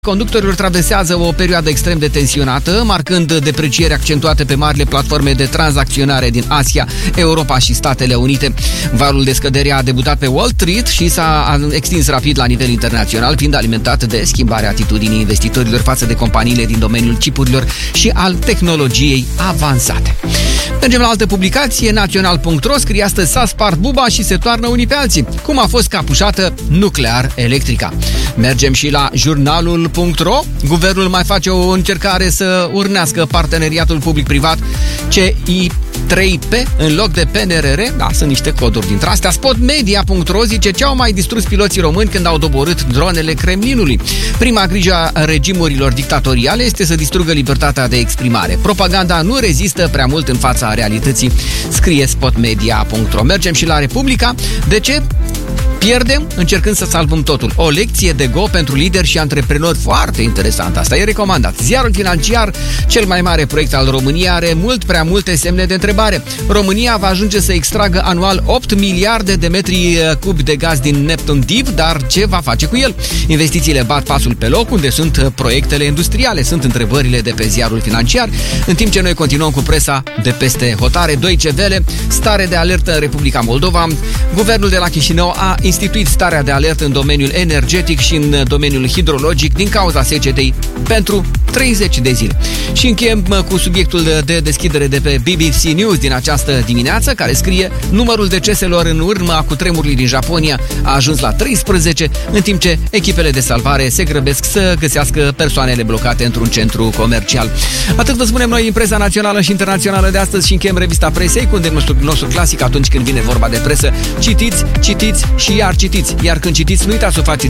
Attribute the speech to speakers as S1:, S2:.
S1: Conductorilor traversează o perioadă extrem de tensionată, marcând deprecieri accentuate pe marile platforme de tranzacționare din Asia, Europa și Statele Unite. Valul de scădere a debutat pe Wall Street și s-a extins rapid la nivel internațional, fiind alimentat de schimbarea atitudinii investitorilor față de companiile din domeniul chipurilor și al tehnologiei avansate. Mergem la altă publicație, național.ro scrie astăzi: s-a spart buba și se toarnă unii pe alții. Cum a fost capușată nuclear Electrica? Mergem și la jurnalul.ro. Guvernul mai face o încercare să urnească parteneriatul public-privat CI3P în loc de PNRR. Da, sunt niște coduri dintre astea. Spotmedia.ro zice: ce au mai distrus piloții români când au doborât dronele Kremlinului? Prima grijă a regimurilor dictatoriale este să distrugă libertatea de exprimare. Propaganda nu rezistă prea mult în fața realității, scrie Spotmedia.ro. Mergem și la Republica. De ce pierdem încercând să salvăm totul? O lecție de go pentru lideri și antreprenori. Foarte interesant, asta e recomandat. Ziarul Financiar: cel mai mare proiect al României are mult prea multe semne de întrebare. România va ajunge să extragă anual 8 miliarde de metri cubi de gaz din Neptun Deep, dar ce va face cu el? Investițiile bat pasul pe loc. Unde sunt proiectele industriale? Sunt întrebările de pe Ziarul Financiar. În timp ce noi continuăm cu presa de peste hotare, Deutsche Welle: stare de alertă în Republica Moldova. Guvernul de la Chișinău a instituit starea de alertă în domeniul energetic și în domeniul hidrologic din cauza secetei pentru 30 de zile. Și încheiem cu subiectul de deschidere de pe BBC News din această dimineață, care scrie: numărul deceselor în urma cutremurilor din Japonia a ajuns la 13, în timp ce echipele de salvare se grăbesc să găsească persoanele blocate într-un centru comercial. Atât vă spunem noi în presa națională și internațională de astăzi și încheiem revista presei cu îndemnul nostru clasic atunci când vine vorba de presă: citiți, citiți și iar citiți. Iar când citiți, nu uitați să o faceți